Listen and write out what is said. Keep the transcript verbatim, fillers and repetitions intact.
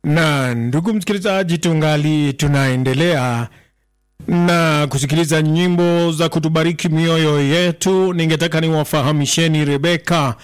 Na ndugu msikilizaji, tungali tunaendelea na kusikiliza nyimbo za kutubariki mioyo yetu. Ningetaka niwafahamisheni Rebeka